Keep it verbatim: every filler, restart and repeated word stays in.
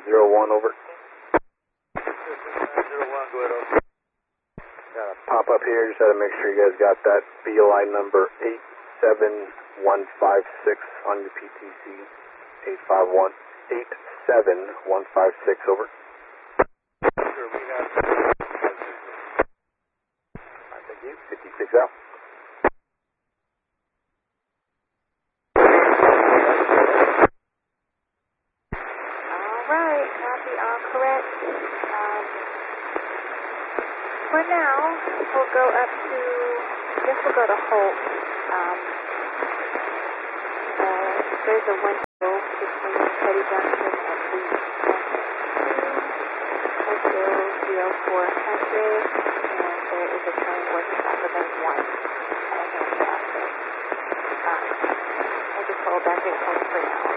zero one, over. zero one, go ahead, over. Got a pop up here, just had to make sure you guys got that B O I number eight seven one five six on your P T C. eight five one, eight seven one five six, over. Sure, we have. Alright, thank you. fifty-six out. Alright, copy, all correct. Um, for now, we'll go up to, I guess we'll go to Holt. Um, uh, there's a window between Petty Junction and Lee. Hotel zero four hundred, and there is a train working off of Bank one. I don't know what's out there. Um, I'll just hold back at home for now.